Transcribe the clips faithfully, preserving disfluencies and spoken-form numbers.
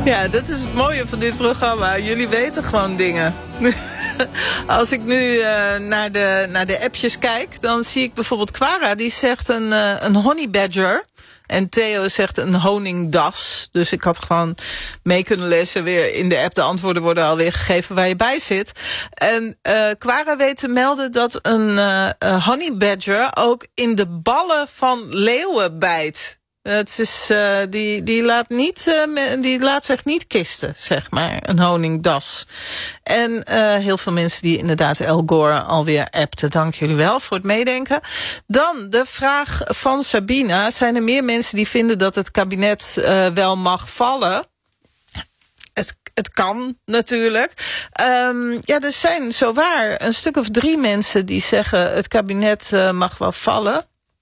Ja, dat is het mooie van dit programma. Jullie weten gewoon dingen. Als ik nu uh, naar, de, naar de appjes kijk, dan zie ik bijvoorbeeld Quara, die zegt een, uh, een honey badger. En Theo zegt een honingdas. Dus ik had gewoon mee kunnen lezen weer in de app. De antwoorden worden alweer gegeven waar je bij zit. En uh, Quara weet te melden dat een uh, honey badger ook in de ballen van leeuwen bijt. Het is, uh, die, die, laat niet, uh, die laat zich niet kisten, zeg maar, een honingdas. En uh, heel veel mensen die inderdaad El Gore alweer appten. Dank jullie wel voor het meedenken. Dan de vraag van Sabina. Zijn er meer mensen die vinden dat het kabinet uh, wel mag vallen? Het, het kan natuurlijk. Um, ja, er zijn zowaar een stuk of drie mensen die zeggen het kabinet uh, mag wel vallen.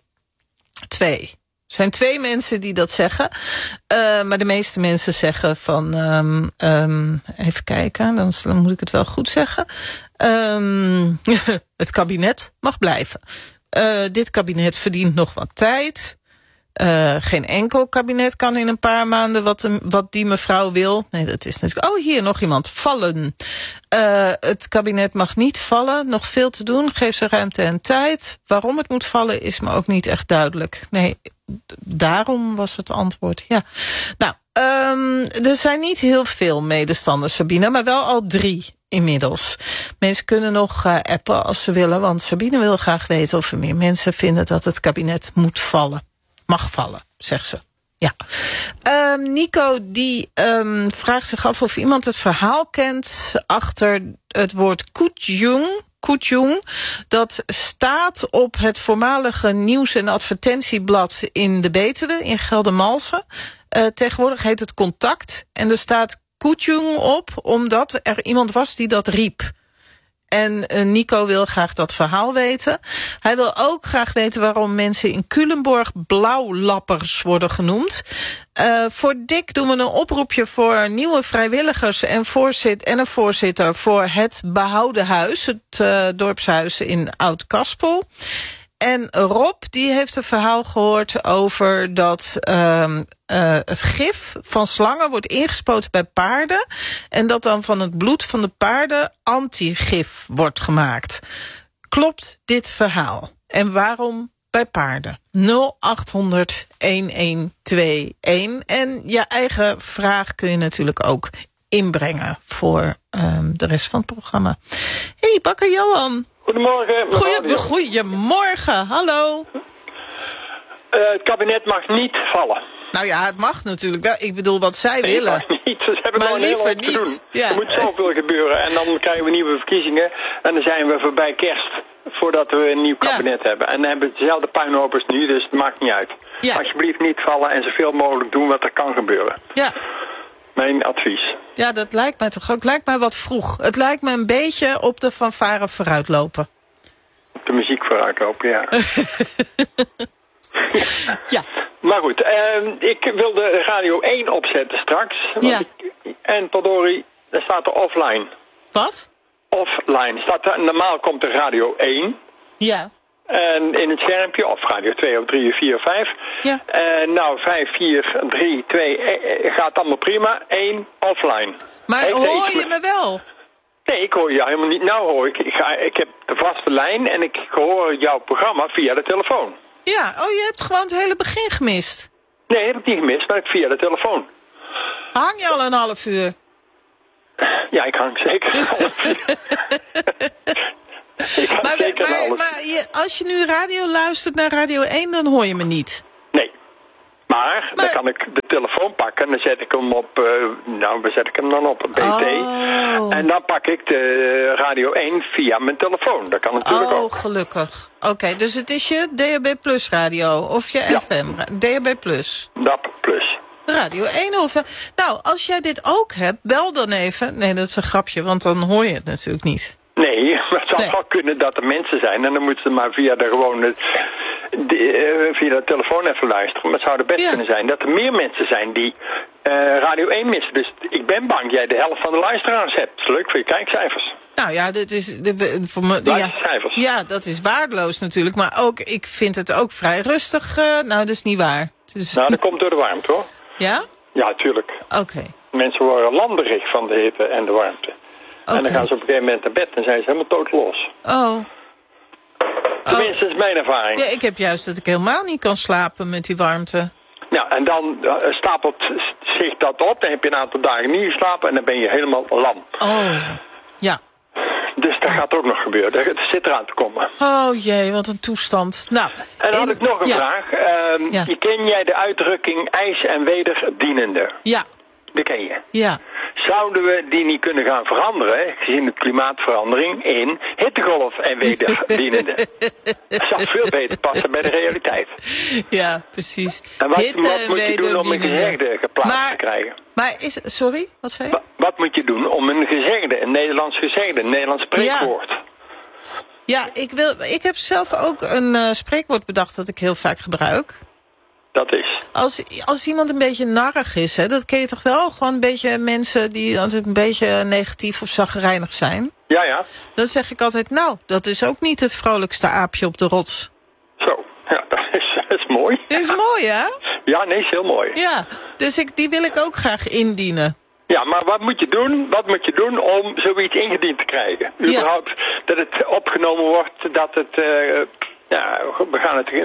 Twee. Er zijn twee mensen die dat zeggen. Uh, maar de meeste mensen zeggen van... Um, um, even kijken, dan, dan moet ik het wel goed zeggen. Um, het kabinet mag blijven. Uh, dit kabinet verdient nog wat tijd. Uh, geen enkel kabinet kan in een paar maanden wat, een, wat die mevrouw wil. Nee, dat is natuurlijk... Oh, hier nog iemand. Vallen. Uh, het kabinet mag niet vallen. Nog veel te doen. Geef ze ruimte en tijd. Waarom het moet vallen is me ook niet echt duidelijk. Nee, daarom was het antwoord. Ja. Nou, um, er zijn niet heel veel medestanders, Sabine, maar wel al drie inmiddels. Mensen kunnen nog uh, appen als ze willen, want Sabine wil graag weten of er meer mensen vinden dat het kabinet moet vallen. Mag vallen, zegt ze. Ja. Um, Nico die um, vraagt zich af of iemand het verhaal kent achter het woord Koetjung. Koetjung, dat staat op het voormalige nieuws- en advertentieblad in de Betuwe, in Geldermalsen. Uh, tegenwoordig heet het Contact. En er staat Koetjung op, omdat er iemand was die dat riep. En uh, Nico wil graag dat verhaal weten. Hij wil ook graag weten waarom mensen in Culemborg blauwlappers worden genoemd. Uh, voor Dick doen we een oproepje voor nieuwe vrijwilligers en, voorzit, en een voorzitter voor het Behouden Huis, het uh, dorpshuis in Oud-Kaspel. En Rob die heeft een verhaal gehoord over dat uh, uh, het gif van slangen wordt ingespoten bij paarden. En dat dan van het bloed van de paarden antigif wordt gemaakt. Klopt dit verhaal? En waarom bij paarden? nul acht honderd een twee een. En je eigen vraag kun je natuurlijk ook inbrengen voor um, de rest van het programma. Hey, bakker Johan. Goedemorgen. Goeie, goedemorgen, hallo. Uh, het kabinet mag niet vallen. Nou ja, het mag natuurlijk wel. Ik bedoel, wat zij nee, willen. Het mag niet. Ze hebben maar nog een liever hele hoop te niet. doen. Ja. Er moet zoveel gebeuren. En dan krijgen we nieuwe verkiezingen. En dan zijn we voorbij kerst. Voordat we een nieuw kabinet ja. hebben. En dan hebben we dezelfde puinhopers nu. Dus het maakt niet uit. Ja. Alsjeblieft niet vallen en zoveel mogelijk doen wat er kan gebeuren. Ja. Mijn advies. Ja, dat lijkt mij toch ook. Het lijkt mij wat vroeg. Het lijkt me een beetje op de fanfare vooruitlopen. Op de muziek vooruitlopen, ja. Ja. Maar goed, uh, ik wilde Radio één opzetten straks. Ja. Ik, en Padori, daar staat er offline. Wat? Offline. Staat er, normaal komt er Radio één. Ja. En in het schermpje, of radio twee of drie of vier of vijf. Ja. En nou, vijf, vier, drie, twee, gaat allemaal prima. één offline. Maar Heeft hoor je met... me wel? Nee, ik hoor jou helemaal niet. Nou hoor ik, ik, ga, ik heb de vaste lijn en ik hoor jouw programma via de telefoon. Ja, oh je hebt gewoon het hele begin gemist. Nee, heb ik niet gemist, maar via de telefoon. Hang je al een half uur? Ja, ik hang zeker een half uur. Ik hang maar zeker maar, een half maar je, als je nu radio luistert naar Radio één, dan hoor je me niet. Nee. Maar, maar dan kan ik de telefoon pakken en dan zet ik hem op, uh, nou, waar zet ik hem dan op? B T. Oh. En dan pak ik de Radio één via mijn telefoon. Dat kan natuurlijk oh, ook. Oh, gelukkig. Oké, okay, dus het is je D A B Plus radio of je ja. F M? D A B Plus. D A B Plus. Radio één of... Nou, als jij dit ook hebt, bel dan even. Nee, dat is een grapje, want dan hoor je het natuurlijk niet. Nee, maar het zou nee. wel kunnen dat er mensen zijn en dan moeten ze maar via de gewone... De, uh, via de telefoon even luisteren. Maar het zou er best ja. kunnen zijn dat er meer mensen zijn die uh, Radio één missen. Dus ik ben bang jij de helft van de luisteraars hebt. Dat is leuk voor je kijkcijfers. Nou ja, dit is... De, voor me, luistercijfers. Ja, ja, dat is waardeloos natuurlijk. Maar ook, ik vind het ook vrij rustig. Uh, nou, dat is niet waar. Dus... Nou, dat komt door de warmte hoor. Ja? Ja, tuurlijk. Oké. Okay. Mensen worden landerig van de hitte en de warmte. Okay. En dan gaan ze op een gegeven moment naar bed en zijn ze helemaal totaal los. Oh. Tenminste, dat is mijn ervaring. Ja, ik heb juist dat ik helemaal niet kan slapen met die warmte. Ja, en dan uh, stapelt zich dat op. Dan heb je een aantal dagen niet geslapen en dan ben je helemaal lam. Oh, ja. Dus dat gaat ook nog gebeuren. Dat zit eraan te komen. Oh jee, wat een toestand. Nou, en dan had ik nog een ja. vraag. Uh, ja. Ken jij de uitdrukking ijs en wederdienende? Ja. Dat ken je. Ja. Zouden we die niet kunnen gaan veranderen, gezien de klimaatverandering, in hittegolf en wederdienende? Dat zou veel beter passen bij de realiteit. Ja, precies. En wat, wat moet je doen om een gezegde geplaatst maar, te krijgen? Maar is, sorry, wat zei je? Wat, wat moet je doen om een gezegde, een Nederlands gezegde, een Nederlands spreekwoord? Ja. Ja, ik, wil, ik heb zelf ook een uh, spreekwoord bedacht dat ik heel vaak gebruik. Dat is? Als, als iemand een beetje narrig is, hè, dat ken je toch wel? Gewoon een beetje mensen die natuurlijk een beetje negatief of chagrijnig zijn. Ja, ja. Dan zeg ik altijd, nou, dat is ook niet het vrolijkste aapje op de rots. Zo, ja, dat is, dat is mooi. Dat is mooi, hè? Ja, nee, is heel mooi. Ja, dus ik, die wil ik ook graag indienen. Ja, maar wat moet je doen? Wat moet je doen om zoiets ingediend te krijgen? Überhaupt ja. Dat het opgenomen wordt, dat het... Uh, ja, we gaan het